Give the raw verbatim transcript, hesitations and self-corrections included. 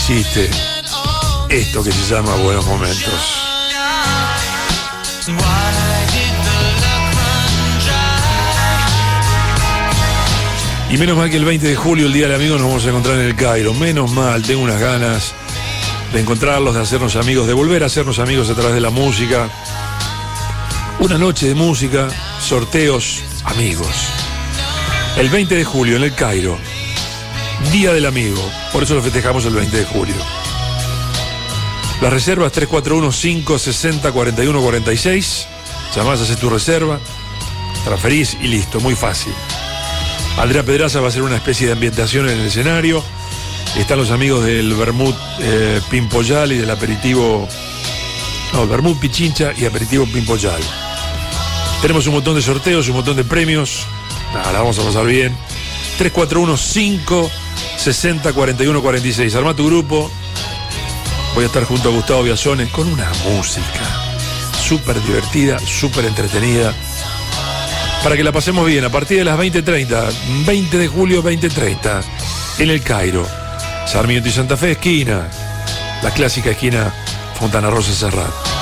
existe esto que se llama buenos momentos. Y menos mal que el veinte de julio, el Día del Amigo, nos vamos a encontrar en el Cairo. Menos mal, tengo unas ganas de encontrarlos, de hacernos amigos, de volver a hacernos amigos a través de la música. Una noche de música, sorteos, amigos. El veinte de julio en el Cairo, Día del Amigo. Por eso lo festejamos el veinte de julio. Las reservas tres cuatro uno, cinco seis cero, cuatro uno cuatro seis. Llamás, haces tu reserva, transferís y listo, muy fácil. Andrea Pedraza va a hacer una especie de ambientación en el escenario. Están los amigos del Vermut eh, Pimpoyal y del aperitivo... No, Vermut Pichincha y aperitivo Pimpoyal. Tenemos un montón de sorteos, un montón de premios. Nada, la vamos a pasar bien. tres cuatro uno, cinco seis cero, cuatro uno cuatro seis. Armá tu grupo. Voy a estar junto a Gustavo Biasone con una música súper divertida, súper entretenida, para que la pasemos bien a partir de las veinte treinta, veinte de julio, veinte treinta, en el Cairo, Sarmiento y Santa Fe, esquina, la clásica esquina Fontana Rosa Serrat.